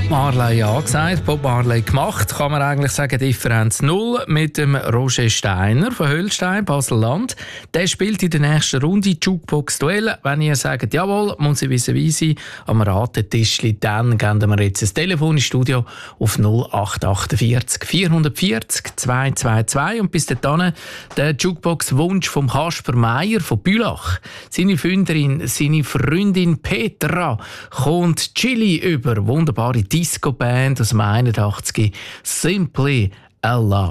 Bob Marley angesagt, Bob Marley gemacht, kann man eigentlich sagen, Differenz 0 mit dem Roger Steiner von Höllstein, Basel-Land. Der spielt in der nächsten Runde Jukebox-Duell. Wenn ihr sagt, jawohl, muss ich wissen, wie sie am Ratetischli, dann geben wir jetzt ein Telefon ins Studio auf 0848 440 222 und bis dahin der Jukebox-Wunsch vom Kasper Meier von Bülach. Seine Freundin Petra kommt Chili über, wunderbare Disco-Band aus dem 81, Simply a Love.